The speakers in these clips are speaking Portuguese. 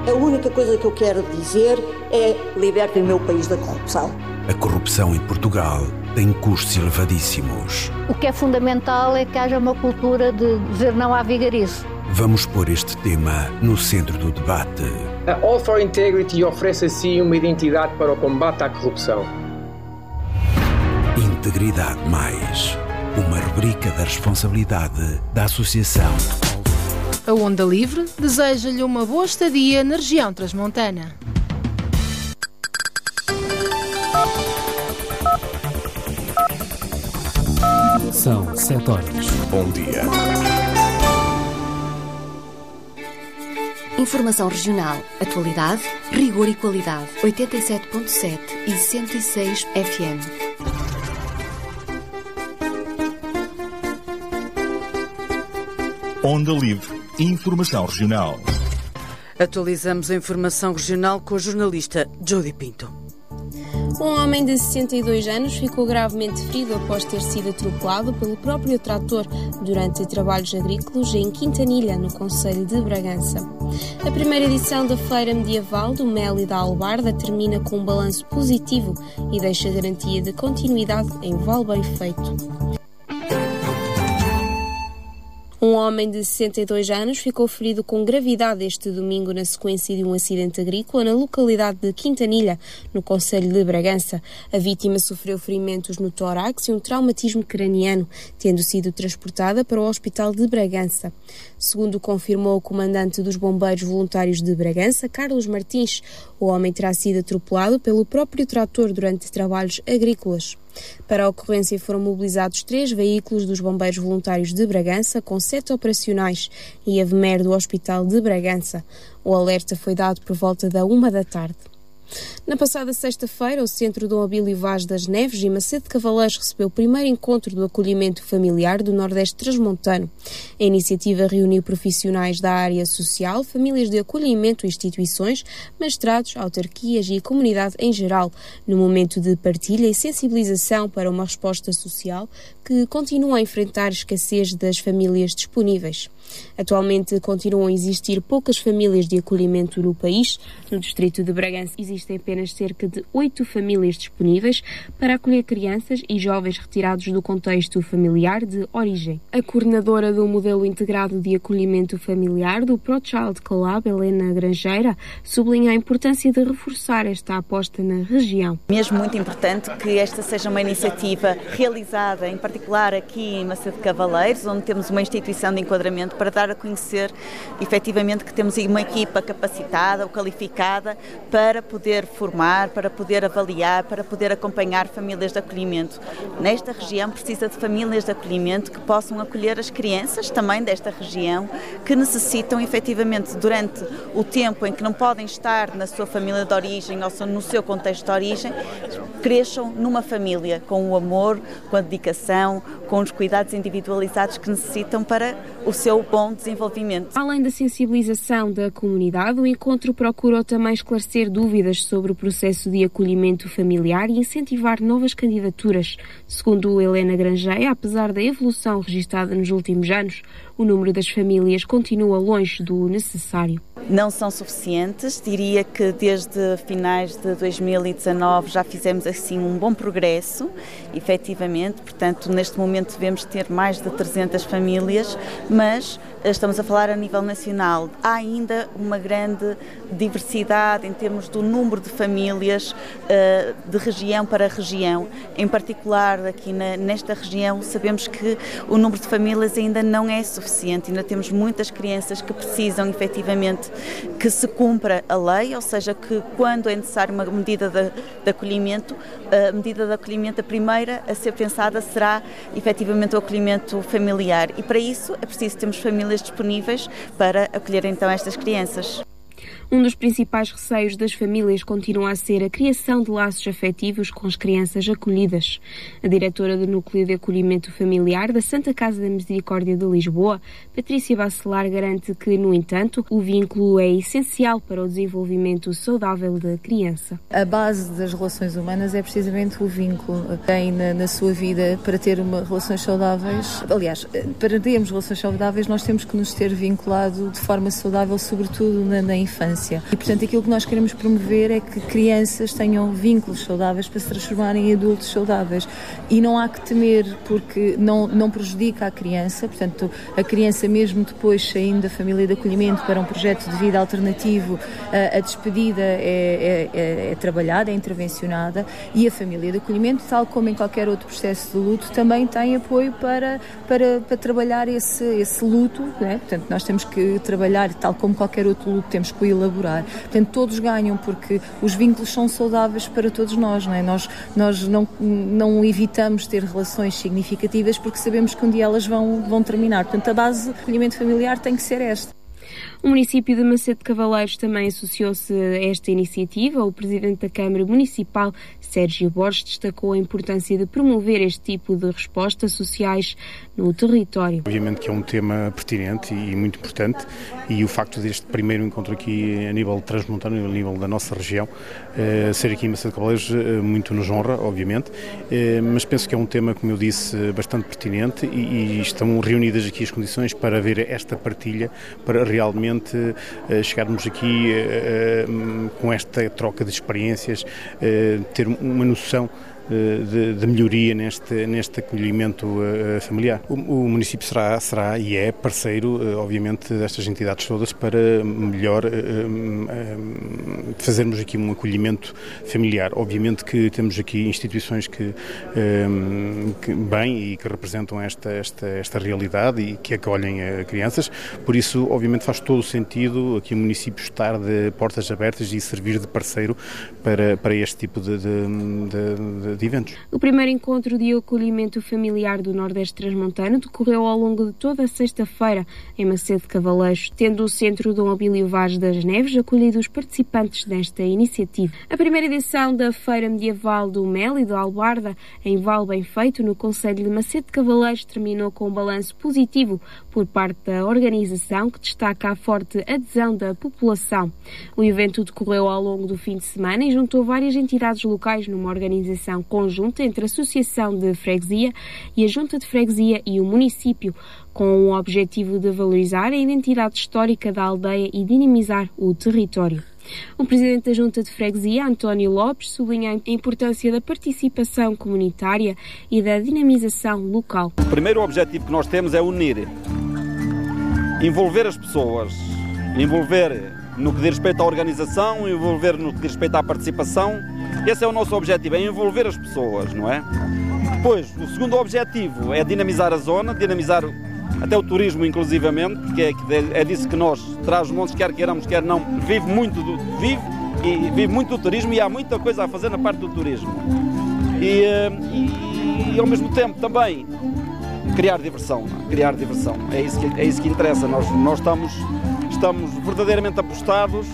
A única coisa que eu quero dizer é: libertem o meu país da corrupção. A corrupção em Portugal tem custos elevadíssimos. O que é fundamental é que haja uma cultura de dizer não à vigarice. Vamos pôr este tema no centro do debate. A All for Integrity oferece assim uma identidade para o combate à corrupção. Integridade Mais, uma rubrica da responsabilidade da Associação. A Onda Livre deseja-lhe uma boa estadia na região transmontana. São 7 horas. Bom dia. Informação regional, atualidade, rigor e qualidade. 87.7 e 106 FM. Onda Livre. Informação regional. Atualizamos a informação regional com a jornalista Jody Pinto. Um homem de 62 anos ficou gravemente ferido após ter sido atropelado pelo próprio trator durante trabalhos agrícolas em Quintanilha, no concelho de Bragança. A primeira edição da Feira Medieval do Mel e da Albarda termina com um balanço positivo e deixa garantia de continuidade em Val Bem Feito. Um homem de 62 anos ficou ferido com gravidade este domingo na sequência de um acidente agrícola na localidade de Quintanilha, no concelho de Bragança. A vítima sofreu ferimentos no tórax e um traumatismo craniano, tendo sido transportada para o Hospital de Bragança. Segundo confirmou o comandante dos Bombeiros Voluntários de Bragança, Carlos Martins, o homem terá sido atropelado pelo próprio trator durante trabalhos agrícolas. Para a ocorrência foram mobilizados 3 veículos dos Bombeiros Voluntários de Bragança, com 7 operacionais, e a VMER do Hospital de Bragança. O alerta foi dado por volta da 1 da tarde. Na passada sexta-feira, o Centro Dom Abílio Vaz das Neves e Macedo de Cavaleiros recebeu o primeiro encontro do acolhimento familiar do Nordeste Transmontano. A iniciativa reuniu profissionais da área social, famílias de acolhimento, instituições, magistrados, autarquias e a comunidade em geral, no momento de partilha e sensibilização para uma resposta social que continua a enfrentar a escassez das famílias disponíveis. Atualmente continuam a existir poucas famílias de acolhimento no país. No distrito de Bragança existem apenas cerca de 8 famílias disponíveis para acolher crianças e jovens retirados do contexto familiar de origem. A coordenadora do modelo integrado de acolhimento familiar do ProChild Collab, Helena Grangeira, sublinha a importância de reforçar esta aposta na região. Mesmo muito importante que esta seja uma iniciativa realizada, em particular aqui em Macedo de Cavaleiros, onde temos uma instituição de enquadramento para dar a conhecer efetivamente que temos uma equipa capacitada ou qualificada para poder formar, para poder avaliar, para poder acompanhar famílias de acolhimento. Nesta região precisa de famílias de acolhimento que possam acolher as crianças também desta região que necessitam efetivamente durante o tempo em que não podem estar na sua família de origem ou no seu contexto de origem, cresçam numa família com o amor, com a dedicação, com os cuidados individualizados que necessitam para o seu bom desenvolvimento. Além da sensibilização da comunidade, o encontro procurou também esclarecer dúvidas sobre o processo de acolhimento familiar e incentivar novas candidaturas. Segundo Helena Grangeira, apesar da evolução registada nos últimos anos, o número das famílias continua longe do necessário. Não são suficientes, diria que desde finais de 2019 já fizemos assim um bom progresso, efetivamente, portanto neste momento devemos ter mais de 300 famílias, mas estamos a falar a nível nacional. Há ainda uma grande diversidade em termos do número de famílias de região para região. Em particular, aqui nesta região, sabemos que o número de famílias ainda não é suficiente. Ainda temos muitas crianças que precisam, efetivamente, que se cumpra a lei, ou seja, que quando é necessário uma medida de acolhimento, a medida de acolhimento, a primeira a ser pensada será, efetivamente, o acolhimento familiar. E para isso é preciso termos famílias disponíveis para acolher então estas crianças. Um dos principais receios das famílias continua a ser a criação de laços afetivos com as crianças acolhidas. A diretora do Núcleo de Acolhimento Familiar da Santa Casa da Misericórdia de Lisboa, Patrícia Bacelar, garante que, no entanto, o vínculo é essencial para o desenvolvimento saudável da criança. A base das relações humanas é precisamente o vínculo que tem na sua vida para ter relações saudáveis. Aliás, para termos relações saudáveis nós temos que nos ter vinculado de forma saudável, sobretudo na infância. infância. E, portanto, aquilo que nós queremos promover é que crianças tenham vínculos saudáveis para se transformarem em adultos saudáveis. E não há que temer, porque não prejudica a criança. Portanto, a criança, mesmo depois saindo da família de acolhimento para um projeto de vida alternativo, a despedida é trabalhada, é intervencionada, e a família de acolhimento, tal como em qualquer outro processo de luto, também tem apoio para trabalhar esse luto, né? Portanto, nós temos que trabalhar, tal como qualquer outro luto, temos que o elaborar. Portanto, todos ganham, porque os vínculos são saudáveis para todos nós, não é? Nós não evitamos ter relações significativas porque sabemos que um dia elas vão terminar. Portanto, a base do acolhimento familiar tem que ser esta. O município de Macedo de Cavaleiros também associou-se a esta iniciativa. O presidente da Câmara Municipal, Sérgio Borges, destacou a importância de promover este tipo de respostas sociais no território. Obviamente que é um tema pertinente e muito importante, e o facto deste primeiro encontro aqui a nível transmontano, a nível da nossa região, ser aqui em Macedo de Cavaleiros, muito nos honra, obviamente, mas penso que é um tema, como eu disse, bastante pertinente, e estão reunidas aqui as condições para haver esta partilha, para realmente chegarmos aqui com esta troca de experiências, ter uma noção de melhoria neste acolhimento familiar. O município será e é parceiro, obviamente, destas entidades todas para melhor fazermos aqui um acolhimento familiar. Obviamente que temos aqui instituições que bem e que representam esta realidade e que acolhem crianças, por isso, obviamente, faz todo o sentido aqui o município estar de portas abertas e servir de parceiro para este tipo de eventos. O primeiro encontro de acolhimento familiar do Nordeste Transmontano decorreu ao longo de toda a sexta-feira em Macedo de Cavaleiros, tendo o Centro Dom Abílio Vaz das Neves acolhido os participantes desta iniciativa. A primeira edição da Feira Medieval do Mel e do Albarda, em Val Bem Feito, no concelho de Macedo de Cavaleiros, terminou com um balanço positivo por parte da organização, que destaca a forte adesão da população. O evento decorreu ao longo do fim de semana e juntou várias entidades locais numa organização conjunta entre a Associação de Freguesia e a Junta de Freguesia e o município, com o objetivo de valorizar a identidade histórica da aldeia e dinamizar o território. O presidente da Junta de Freguesia, António Lopes, sublinha a importância da participação comunitária e da dinamização local. O primeiro objetivo que nós temos é unir, envolver as pessoas, envolver no que diz respeito à organização, envolver no que diz respeito à participação. Esse é o nosso objetivo, é envolver as pessoas, não é? Depois, o segundo objetivo é dinamizar a zona, dinamizar até o turismo, inclusivamente, porque é disso que nós, Trás-os-Montes, quer queiramos, quer não, vive muito do turismo, e há muita coisa a fazer na parte do turismo. E ao mesmo tempo também criar diversão. É isso que interessa. Nós estamos verdadeiramente apostados,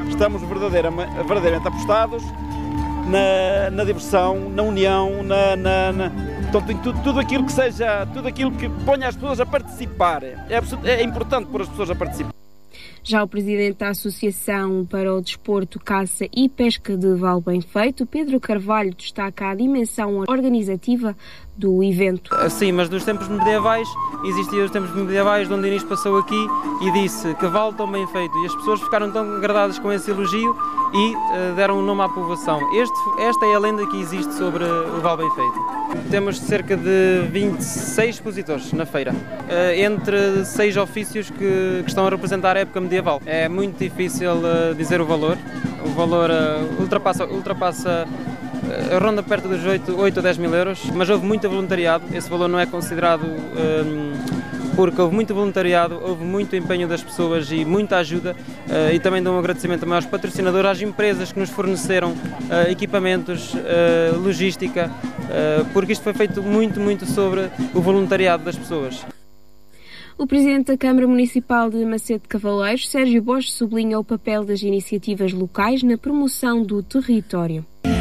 na diversão, na união, portanto, tudo aquilo que seja, tudo aquilo que ponha as pessoas a participar. É importante pôr as pessoas a participar. Já o presidente da Associação para o Desporto, Caça e Pesca de Val Bem Feito, Pedro Carvalho, destaca a dimensão organizativa do evento. Sim, mas dos tempos medievais, existiam os tempos medievais, Dom Dinis passou aqui e disse que Val tão bem feito, e as pessoas ficaram tão agradadas com esse elogio e deram um nome à povoação. Esta é a lenda que existe sobre o Val Bem Feito. Temos cerca de 26 expositores na feira, entre 6 ofícios que estão a representar a época medieval. É muito difícil dizer o valor ultrapassa ronda perto dos 8 ou 10 mil euros, mas houve muito voluntariado. Esse valor não é considerado porque houve muito voluntariado, houve muito empenho das pessoas e muita ajuda, e também dou um agradecimento também aos patrocinadores, às empresas que nos forneceram equipamentos, logística, porque isto foi feito muito sobre o voluntariado das pessoas. O presidente da Câmara Municipal de Macedo de Cavaleiros, Sérgio Borges, sublinha o papel das iniciativas locais na promoção do território.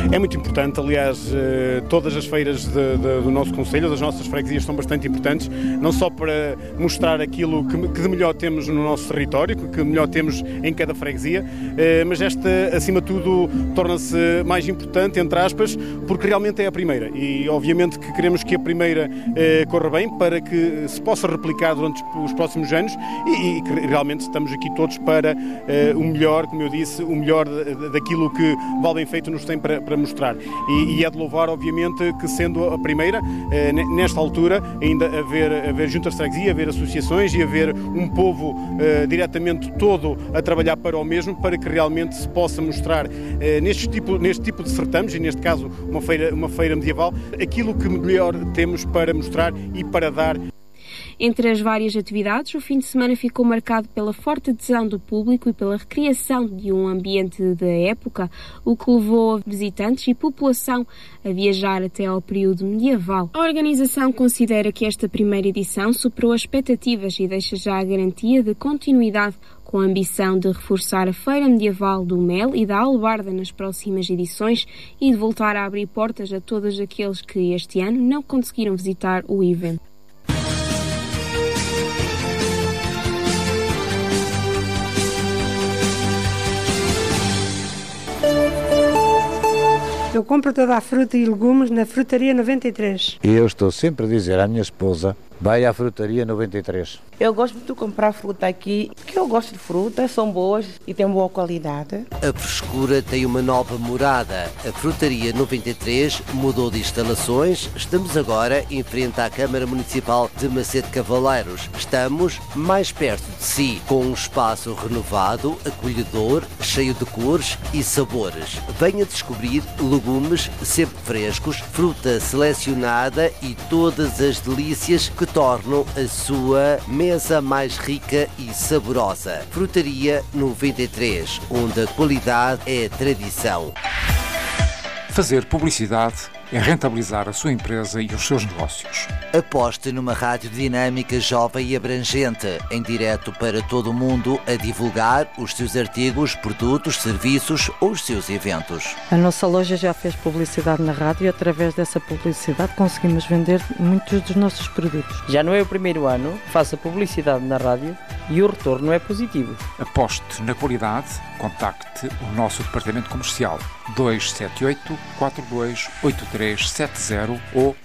é muito importante. Aliás, todas as feiras do nosso concelho, das nossas freguesias, são bastante importantes, não só para mostrar aquilo que de melhor temos no nosso território, que de melhor temos em cada freguesia, mas esta, acima de tudo, torna-se mais importante, entre aspas, porque realmente é a primeira e obviamente que queremos que a primeira corra bem para que se possa replicar durante os próximos anos e que realmente estamos aqui todos para o melhor, como eu disse, o melhor daquilo que Val Bem Feito nos tem para mostrar. E é de louvar, obviamente, que sendo a primeira, nesta altura, ainda haver juntas de freguesia, haver associações e haver um povo diretamente todo a trabalhar para o mesmo, para que realmente se possa mostrar neste tipo de certames, e neste caso uma feira medieval, aquilo que melhor temos para mostrar e para dar. Entre as várias atividades, o fim de semana ficou marcado pela forte adesão do público e pela recriação de um ambiente da época, o que levou visitantes e população a viajar até ao período medieval. A organização considera que esta primeira edição superou as expectativas e deixa já a garantia de continuidade, com a ambição de reforçar a Feira Medieval do Mel e da Albarda nas próximas edições e de voltar a abrir portas a todos aqueles que este ano não conseguiram visitar o evento. Eu compro toda a fruta e legumes na Frutaria 93. E eu estou sempre a dizer à minha esposa, vai à Frutaria 93. Eu gosto de comprar fruta aqui, porque eu gosto de frutas, são boas e têm boa qualidade. A frescura tem uma nova morada. A Frutaria 93 mudou de instalações. Estamos agora em frente à Câmara Municipal de Macedo Cavaleiros. Estamos mais perto de si, com um espaço renovado, acolhedor, cheio de cores e sabores. Venha descobrir legumes sempre frescos, fruta selecionada e todas as delícias que tornam a sua mesa mais rica e saborosa. Frutaria 93, onde a qualidade é tradição. Fazer publicidade é rentabilizar a sua empresa e os seus negócios. Aposte numa rádio dinâmica, jovem e abrangente, em direto para todo o mundo, a divulgar os seus artigos, produtos, serviços ou os seus eventos. A nossa loja já fez publicidade na rádio e através dessa publicidade conseguimos vender muitos dos nossos produtos. Já não é o primeiro ano, faça publicidade na rádio e o retorno é positivo. Aposte na qualidade, contacte o nosso departamento comercial 278 42 8370 ou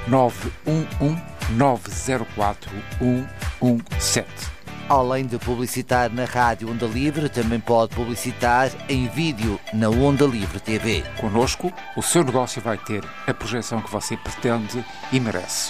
911 904 117. Além de publicitar na rádio Onda Livre, também pode publicitar em vídeo na Onda Livre TV. Connosco, o seu negócio vai ter a projeção que você pretende e merece.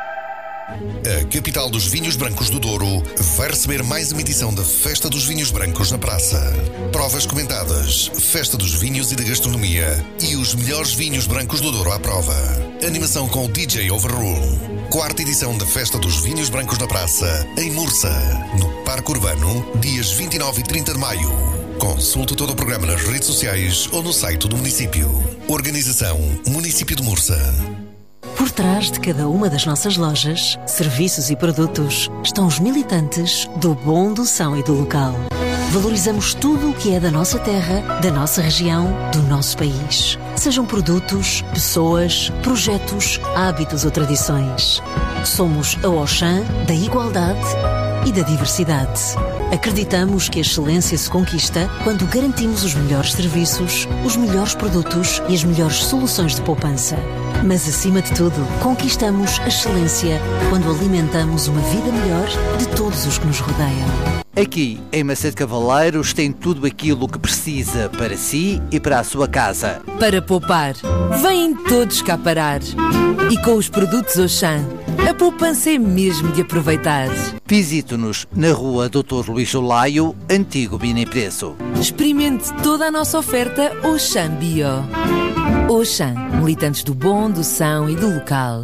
A capital dos vinhos brancos do Douro vai receber mais uma edição da Festa dos Vinhos Brancos na Praça. Provas comentadas, Festa dos Vinhos e da Gastronomia e os melhores vinhos brancos do Douro à prova. Animação com o DJ Overrule. 4ª edição da Festa dos Vinhos Brancos na Praça, em Mursa, no Parque Urbano, dias 29 e 30 de maio. Consulte todo o programa nas redes sociais ou no site do município. Organização Município de Mursa. Por trás de cada uma das nossas lojas, serviços e produtos estão os militantes do bom, do são e do local. Valorizamos tudo o que é da nossa terra, da nossa região, do nosso país. Sejam produtos, pessoas, projetos, hábitos ou tradições. Somos a Auchan da igualdade e da diversidade. Acreditamos que a excelência se conquista quando garantimos os melhores serviços, os melhores produtos e as melhores soluções de poupança. Mas, acima de tudo, conquistamos a excelência quando alimentamos uma vida melhor de todos os que nos rodeiam. Aqui, em Macedo Cavaleiros, tem tudo aquilo que precisa para si e para a sua casa. Para poupar, vêm todos cá parar. E com os produtos Auchan, a poupança é mesmo de aproveitar. Visite-nos na rua Dr. Luís Olaio, antigo Bini Preço. Experimente toda a nossa oferta Auchan Bio. Auchan, militantes do bom, do são e do local.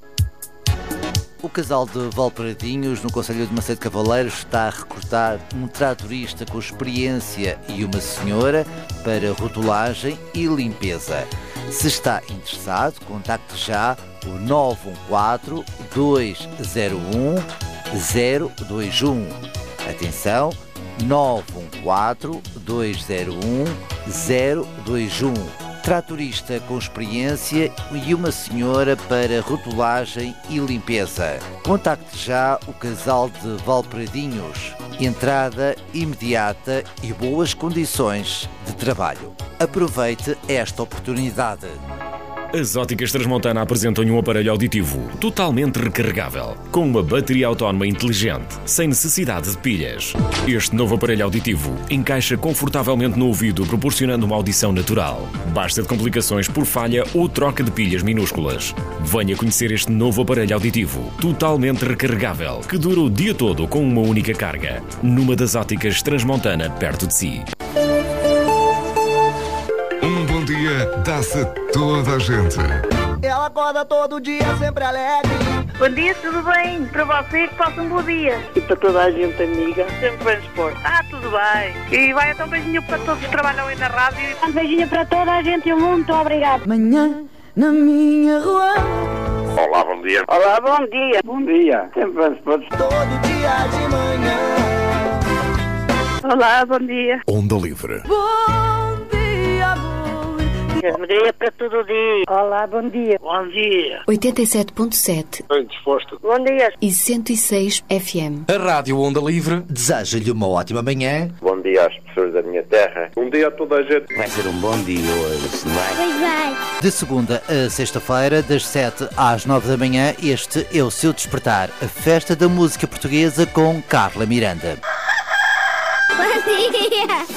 O casal de Valparadinhos, no concelho de Macedo Cavaleiros, está a recrutar um tratorista com experiência e uma senhora para rotulagem e limpeza. Se está interessado, contacte já o 914 201 021. Atenção, 914 201 021. tratorista com experiência e uma senhora para rotulagem e limpeza. Contacte já o casal de Valpradinhos. Entrada imediata e boas condições de trabalho. Aproveite esta oportunidade. As Óticas Transmontana apresentam um aparelho auditivo totalmente recarregável, com uma bateria autónoma inteligente, sem necessidade de pilhas. Este novo aparelho auditivo encaixa confortavelmente no ouvido, proporcionando uma audição natural. Basta de complicações por falha ou troca de pilhas minúsculas. Venha conhecer este novo aparelho auditivo, totalmente recarregável, que dura o dia todo com uma única carga, numa das Óticas Transmontana perto de si. Um bom dia dá-se a toda a gente. Ela acorda todo dia sempre alegre. Bom dia, tudo bem? Para vocês, façam um bom dia. E para toda a gente amiga, sempre bem disposto. Tudo bem. E vai então um beijinho para todos que trabalham aí na rádio. Um beijinho para toda a gente e muito obrigado. Manhã na minha rua. Olá, bom dia. Olá, bom dia. Bom dia. Sempre bem disposto. Todo dia de manhã. Olá, bom dia. Onda Livre. Bom dia para todo dia. Olá, bom dia. Bom dia. 87.7. Bem disposto. Bom dia. E 106 FM. A Rádio Onda Livre deseja-lhe uma ótima manhã. Bom dia às pessoas da minha terra. Bom dia a toda a gente. Vai ser um bom dia hoje, não é? Pois vai. De segunda a sexta-feira, das 7 às 9 da manhã, este é o seu Despertar, a festa da música portuguesa com Carla Miranda. Bom dia.